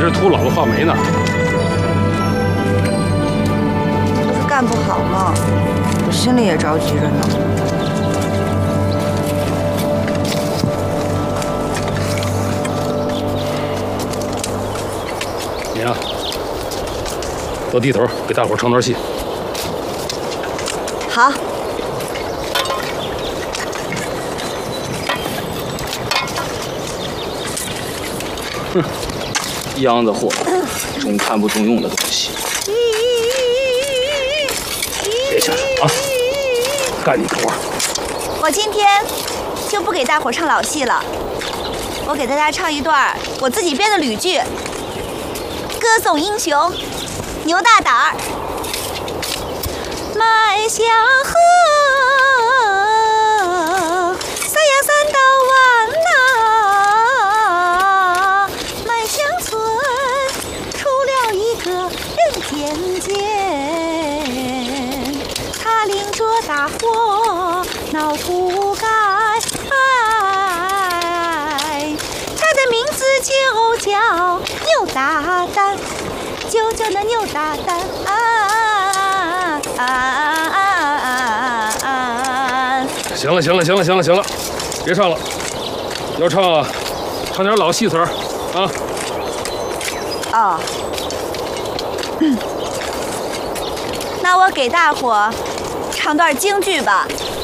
是图老子画眉呢。 不是干不好吗？我心里也着急着呢。 你呀，多低头给大伙唱段戏。 好。 哼，一样的货，中看不中用的东西。别瞎说啊！干你的活。 我今天就不给大伙唱老戏了，我给大家唱一段我自己编的吕剧，歌颂英雄牛大胆儿。迈向河，三呀三道弯呐。 间，他领着大伙闹土改，他的名字就叫牛大胆，就叫那牛大胆行了，别唱了，要唱啊，唱点老戏词儿啊。 哦。 那我给大伙唱段京剧吧。